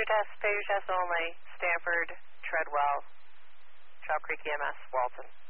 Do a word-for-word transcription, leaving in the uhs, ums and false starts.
test, failure test only, Stanford, Treadwell, Trail Creek E M S, Walton.